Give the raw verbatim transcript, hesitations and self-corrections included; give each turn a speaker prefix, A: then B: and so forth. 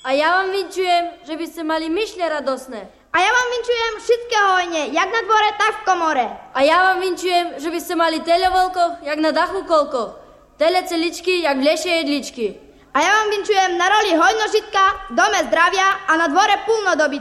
A: A ja vám vinčujem, že by ste mali myšle radosné.
B: A ja vám vinčujem všetkého hojne, jak na dvore, tak v komore.
A: A ja vám vinčujem, že by ste mali televolko, jak na dachu koľko. Tele celičky, jak v lešie jedličky.
B: A ja vám vinčujem na roli hojno žitka, v dome zdravia a na dvore plno dobytka.